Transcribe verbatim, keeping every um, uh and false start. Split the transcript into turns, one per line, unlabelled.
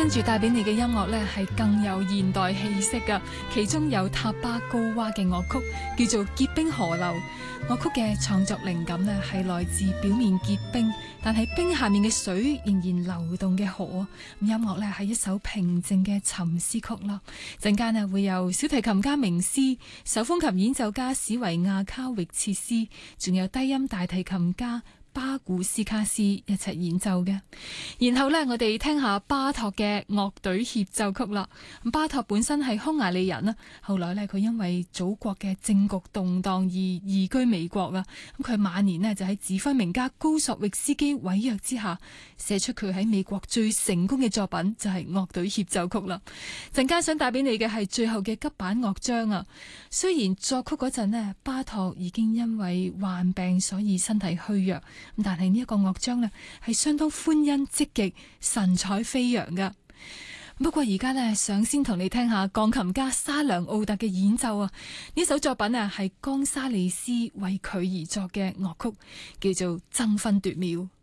跟住帶俾你嘅音樂呢，係更有現代氣息㗎。其中有塔巴高娃嘅樂曲，叫做《結冰河流》。樂曲嘅創作靈感呢，係來自表面結冰，但係冰下面嘅水仍然流動嘅河。音樂呢，係一首平靜嘅沉思曲啦。陣間呢，會有小提琴家明斯、手風琴演奏家史維亞卡域切斯，仲有低音大提琴家巴古斯卡斯一齊演奏嘅。然後呢，我哋聽下巴托嘅樂隊協奏曲啦。巴托本身係匈牙利人啦，後來呢，佢因為祖國嘅政局動盪而移居美國啊。咁佢晚年呢，就喺指揮名家高索域斯基委約之下，寫出佢喺美國最成功嘅作品，就係樂隊協奏曲啦。陣間想帶俾你嘅係最後嘅急板樂章啊。雖然作曲嗰陣呢，巴托已經因為患病所以身體虛弱。但係呢一個樂章呢，係相當歡欣積極、神采飛揚噶。不過而家呢，想先同你聽下鋼琴家沙良奧特嘅演奏啊。呢首作品啊，係岡沙利斯為佢而作嘅樂曲，叫做爭分奪秒。